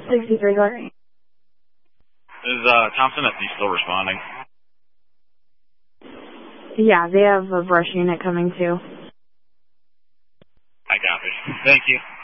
63 Larry. Is Thompson SC still responding? Yeah, they have a brush unit coming too. I copy. Thank you.